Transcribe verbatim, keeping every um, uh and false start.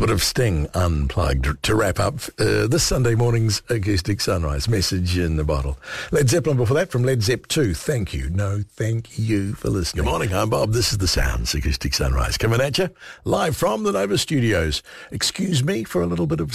bit of Sting Unplugged to wrap up uh, this Sunday morning's Acoustic Sunrise. Message in the bottle. Led Zeppelin before that from Led Zepp two. Thank you. No, thank you for listening. Good morning, I'm Bob. This is The Sounds, Acoustic Sunrise. Coming at you live from the Nova Studios. Excuse me for a little bit of